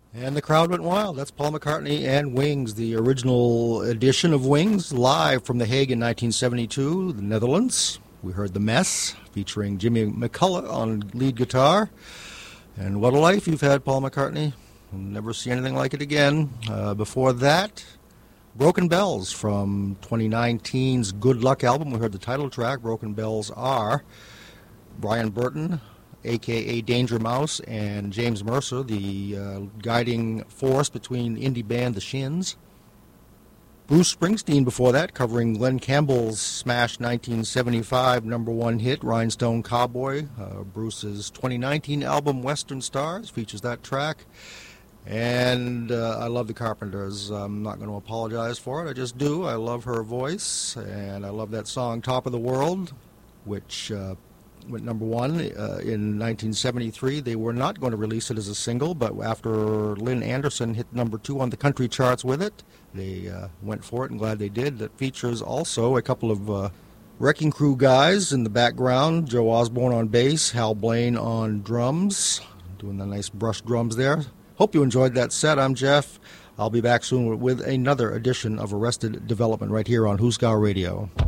And the crowd went wild. That's Paul McCartney and Wings, the original edition of Wings, live from The Hague in 1972, the Netherlands. We heard The Mess, featuring Jimmy McCullough on lead guitar. And what a life you've had, Paul McCartney. We'll never see anything like it again. Before that, Broken Bells from 2019's Good Luck album. We heard the title track, Broken Bells Are. Brian Burton, a.k.a. Danger Mouse, and James Mercer, the guiding force between indie band The Shins. Bruce Springsteen before that, covering Glenn Campbell's smash 1975 number one hit, Rhinestone Cowboy. Bruce's 2019 album, Western Stars, features that track. And I love the Carpenters. I'm not going to apologize for it. I just do. I love her voice, and I love that song, Top of the World, which went number one in 1973. They were not going to release it as a single, but after Lynn Anderson hit number two on the country charts with it, they went for it, and glad they did. That features also a couple of Wrecking Crew guys in the background, Joe Osborne on bass, Hal Blaine on drums, doing the nice brush drums there. Hope you enjoyed that set. I'm Jeff. I'll be back soon with another edition of Arrested Development right here on Huskar Radio.